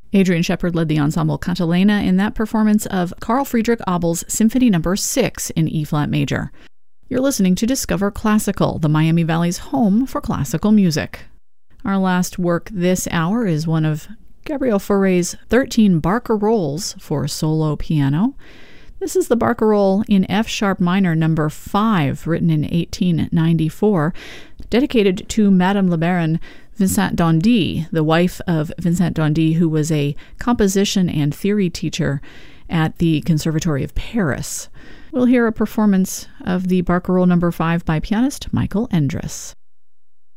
Adrian Shepard led the ensemble Catalina in that performance of Carl Friedrich Abel's Symphony No. 6 in E-flat major. You're listening to Discover Classical, the Miami Valley's home for classical music. Our last work this hour is one of Gabriel Fauré's 13 barcarolles for solo piano. This is the barcarolle in F-sharp minor No. 5, written in 1894, dedicated to Madame la Baronne Vincent d'Indy, the wife of Vincent d'Indy, who was a composition and theory teacher at the Conservatory of Paris. We'll hear a performance of the barcarolle No. 5 by pianist Michael Endres.